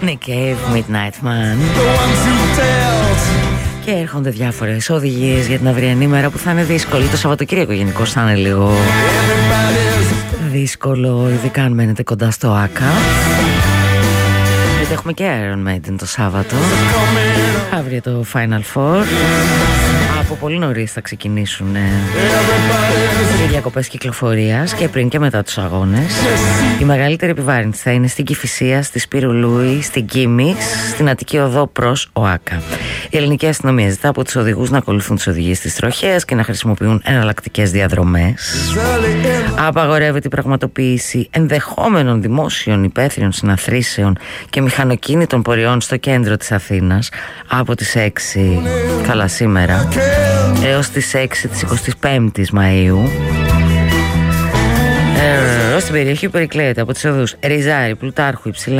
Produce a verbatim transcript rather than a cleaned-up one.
Nick Cave, Midnight Man. Και έρχονται διάφορες οδηγίες για την αυριανή μέρα που θα είναι δύσκολη. Το Σαββατοκύριακο γενικώς θα είναι λίγο δύσκολο, ειδικά αν μένετε κοντά στο Άκα. Γιατί έχουμε και Iron Maiden το Σάββατο. Αύριο το Final Four. Από πολύ νωρίς θα ξεκινήσουν οι διακοπές κυκλοφορίας και πριν και μετά τους αγώνες. Η μεγαλύτερη επιβάρυνση θα είναι στην Κηφισία, στη Σπύρου Λούι, στην Κίμιξ, στην Αττική Οδό προς ΟΑΚΑ. Η ελληνική αστυνομία ζητά από τους οδηγούς να ακολουθούν τις οδηγίες της τροχέας και να χρησιμοποιούν εναλλακτικές διαδρομές. Απαγορεύεται η πραγματοποίηση ενδεχόμενων δημόσιων υπαίθριων συναθρήσεων και μηχανοκίνητων πορειών στο κέντρο της Αθήνας από τις έξι, καλά σήμερα, έως τις έξι της εικοστής πέμπτης Μαΐου. Ε, στην περιοχή που περικλέεται από τις οδούς Ριζάρη, Πλουτάρχου, Υψηλά